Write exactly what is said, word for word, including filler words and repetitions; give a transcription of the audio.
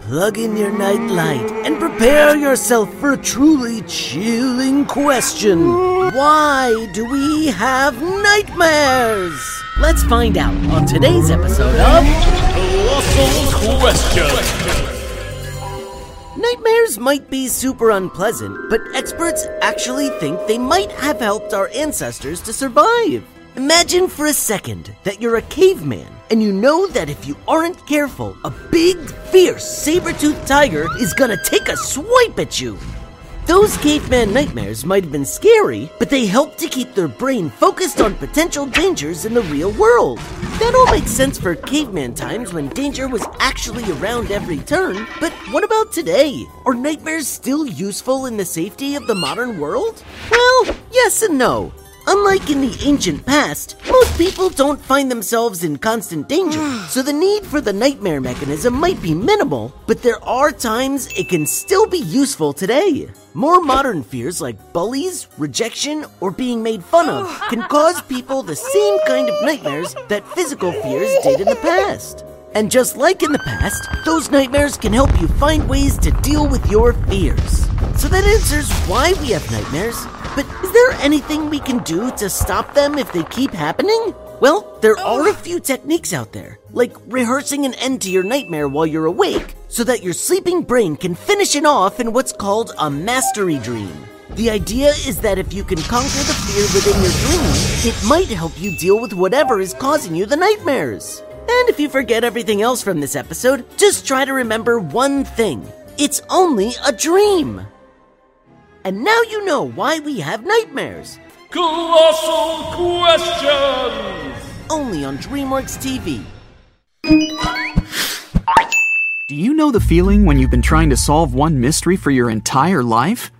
plug in your night light and prepare yourself for a truly chilling question. Why do we have nightmares? Let's find out on today's episode of Colossal Question. Nightmares might be super unpleasant, but experts actually think they might have helped our ancestors to survive. Imagine for a second that you're a caveman, and you know that if you aren't careful, a big, fierce, saber-toothed tiger is gonna take a swipe at you. Those caveman nightmares might have been scary, but they helped to keep their brain focused on potential dangers in the real world. That all makes sense for caveman times when danger was actually around every turn, but what about today? Are nightmares still useful in the safety of the modern world? Well, yes and no. Unlike in the ancient past, most people don't find themselves in constant danger, so the need for the nightmare mechanism might be minimal, but there are times it can still be useful today. More modern fears like bullies, rejection, or being made fun of can cause people the same kind of nightmares that physical fears did in the past. And just like in the past, those nightmares can help you find ways to deal with your fears. So that answers why we have nightmares. But is there anything we can do to stop them if they keep happening? Well, there are a few techniques out there, like rehearsing an end to your nightmare while you're awake, so that your sleeping brain can finish it off in what's called a mastery dream. The idea is that if you can conquer the fear within your dream, it might help you deal with whatever is causing you the nightmares. And if you forget everything else from this episode, just try to remember one thing. It's only a dream. And now you know why we have nightmares. Colossal Questions! Only on DreamWorks T V. Do you know the feeling when you've been trying to solve one mystery for your entire life?